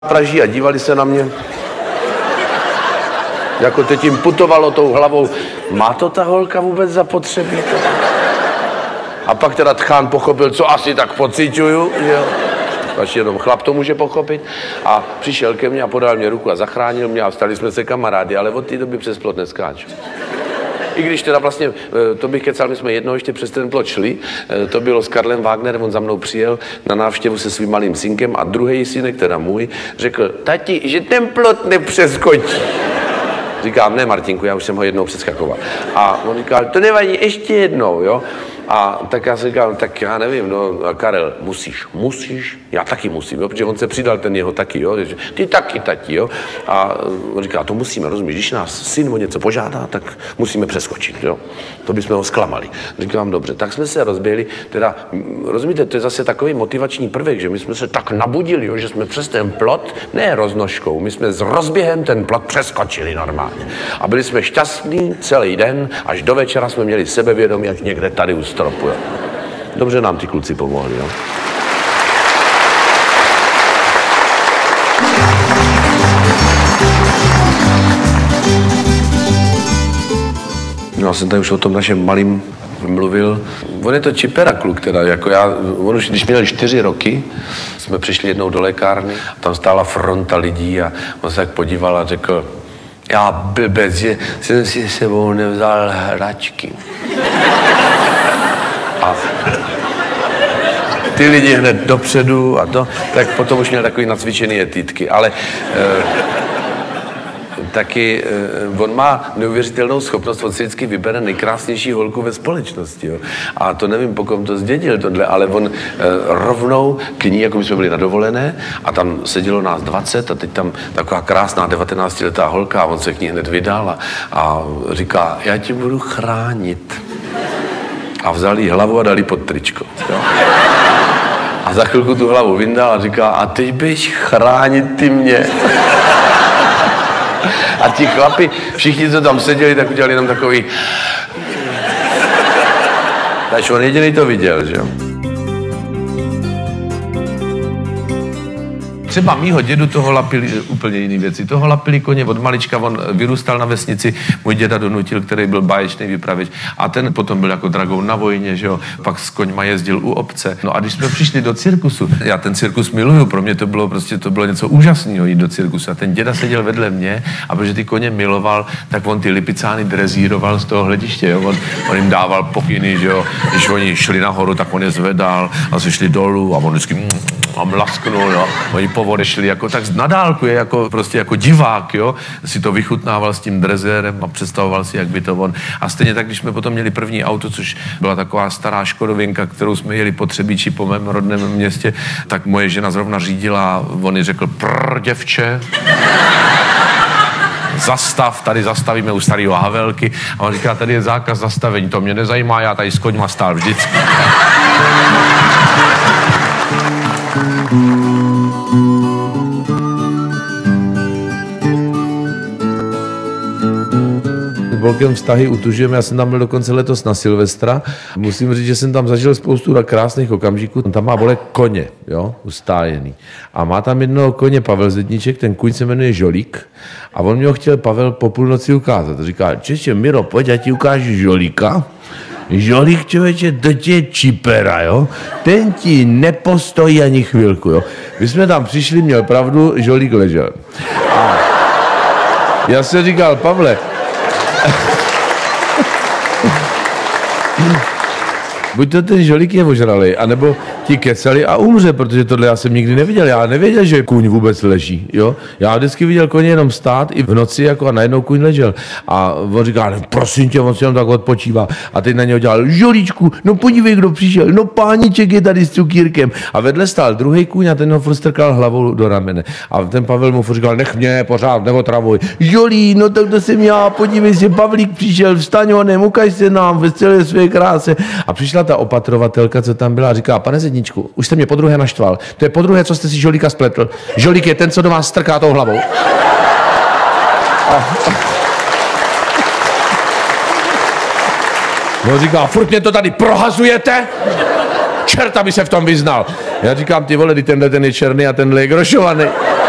praží a dívali se na mě. Jako teď jim putovalo tou hlavou. Má to ta holka vůbec zapotřebí? A pak teda tchán pochopil, co asi tak pociťuju, že jo. Až jenom chlap to může pochopit. A přišel ke mně a podal mě ruku a zachránil mě a stali jsme se kamarády, ale od té doby přes plot neskáču. I když teda vlastně, to bych kecal, my jsme jednou ještě přes ten plot šli, to bylo s Karlem Wagnerem, on za mnou přijel na návštěvu se svým malým synkem a druhý synek, teda můj, řekl, tati, že ten plot nepřeskočí. Říkám, ne Martinku, já už jsem ho jednou přeskakoval. A on říkal, to nevadí, ještě jednou, jo. A tak já si říkal, tak já nevím, no Karel, musíš, já taky musím, jo, protože on se přidal ten jeho taky, jo, ty taky, tati, jo. A on říká, to musíme, rozumíš, když nás syn o něco požádá, tak musíme přeskočit, jo. To bychom ho zklamali. Říkám, dobře, tak jsme se rozběhli, teda, rozumíte, to je zase takový motivační prvek, že my jsme se tak nabudili, jo, že jsme přes ten plot, ne roznožkou, my jsme s rozběhem ten plot přeskočili normálně. A byli jsme šťastní celý den, až do večera jsme měli sebevědomí, jak někde tady u stropu, jo. Dobře nám ty kluci pomohli, jo. No, já jsem tady už o tom našem malým mluvil. On je to čipera kluk teda, jako já, on už, když měl 4 roky, jsme přišli jednou do lékárny, tam stála fronta lidí a on se tak podíval a řekl, já blbec, že jsem si sebou nevzal hračky. A ty lidi hned dopředu a to, tak potom už měl takový nacvičený etítky, ale taky on má neuvěřitelnou schopnost, on si vždycky vybere nejkrásnější holku ve společnosti, jo. A to nevím, po kom to zdědil tohle, ale on rovnou k ní, jako my jsme byli na dovolené a tam sedělo nás 20 a teď tam taková krásná 19letá holka a on se k ní hned vydal a říká, já tě budu chránit. A vzal jí hlavu a dal jí pod tričko, jo. A za chvilku tu hlavu vyndal a říká, a teď běž chránit ty mě. A ti chlapi, všichni, co tam seděli, tak udělali jenom takový... Takže on jediný to viděl, že jo. Třeba mýho dědu toho lapili úplně jiný věci. Toho lapili koně od malička, on vyrůstal na vesnici, můj děda donutil, který byl báječný vypravěč a ten potom byl jako dragoun na vojně, že jo, pak s koňma jezdil u obce. No a když jsme přišli do cirkusu, já ten cirkus miluju, pro mě to bylo něco úžasného jít do cirkusu a ten děda seděl vedle mě a protože ty koně miloval, tak on ty lipicány drezíroval z toho hlediště, jo, on jim dával pokyny, že jo, když oni šli nahoru, tak on je zvedal a se šli dolů a on vždycky a mlasknul, jo, oni odešli jako tak na dálku, je jako prostě jako divák, jo, si to vychutnával s tím drezérem a představoval si, jak by to on. A stejně tak, když jsme potom měli první auto, což byla taková stará škodovinka, kterou jsme jeli po Třebíči, po mém rodném městě, tak moje žena zrovna řídila a on jí řekl, děvče, zastav, tady zastavíme u starého Havelky a on říká, tady je zákaz zastavení, to mě nezajímá, já tady s koňma stál vždycky. Volkem vztahy utužujeme, já jsem tam byl dokonce letos na Silvestra. Musím říct, že jsem tam zažil spoustu krásných okamžiků. Tam má vole koně, jo, ustájený. A má tam jednoho koně Pavel Zedníček, ten kuň se jmenuje Žolík. A on mě ho chtěl Pavel po půlnoci ukázat. Říká, čeště, Miro, pojď, já ti ukážu Žolíka. Žolík, člověče, to je čipera, jo. Ten ti nepostojí ani chvilku, jo. My jsme tam přišli, měl pravdu, Žolík ležel. A já jsem říkal, Pavle, buď to ten Žolík je ožralej, anebo ti kecali a umře, protože tohle já jsem nikdy neviděl. Já nevěděl, že kůň vůbec leží, jo. Já vždycky viděl koně jenom stát i v noci, jako a najednou kůň ležel. A on říká, prosím tě, on si jenom tak odpočívá. A teď na něho dělal, Žolíčku, no podívej, kdo přišel, no páníček je tady s cukírkem. A vedle stál druhý kůň a ten ho furt strkal hlavou do ramene. A ten Pavel mu furt říkal, nech mě, pořád, neotravuj. Žolí, no tak to jsem já, podívej se, Pavlík přišel, vstaň honem, ukaž se nám ve celé své kráse. A přišla ta opatrovatelka, co tam byla, a říká, pane Zedníčku, už jste mě podruhé naštval. To je podruhé, co jste si Žolíka spletl. Žolík je ten, co do vás strká tou hlavou. No říká, furt mě to tady prohazujete? Čert, aby se v tom vyznal. Já říkám, ty vole, tenhle ten je černý a tenhle je grošovaný.